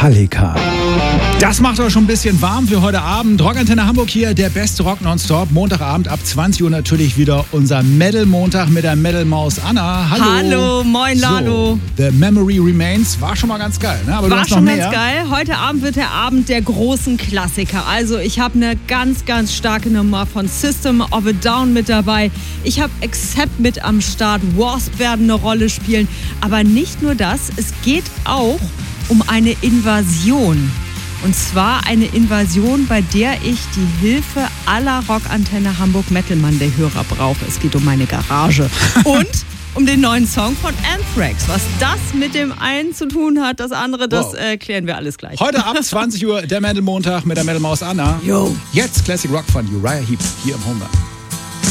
Metallica. Das macht euch schon ein bisschen warm für heute Abend. Rockantenne Hamburg hier, der beste Rock nonstop. Montagabend ab 20 Uhr natürlich wieder unser Metal-Montag mit der Metal-Maus Anna. Hallo. Hallo, moin Lalo. The Memory Remains war schon mal ganz geil, ne? Aber war du hast noch schon mehr. Ganz geil. Heute Abend wird der Abend der großen Klassiker. Also ich habe eine ganz, ganz starke Nummer von System of a Down mit dabei. Ich habe Accept mit am Start. Wasp werden eine Rolle spielen. Aber nicht nur das, es geht auch um eine Invasion. Und zwar eine Invasion, bei der ich die Hilfe aller Rockantenne Hamburg Metal-Mann der Hörer brauche. Es geht um meine Garage. Und um den neuen Song von Anthrax. Was das mit dem einen zu tun hat, das andere, das klären wir alles gleich. Heute ab 20 Uhr der Metal-Montag mit der Metal-Maus Anna. Jo. Jetzt Classic Rock von Uriah Heep hier im Homeland.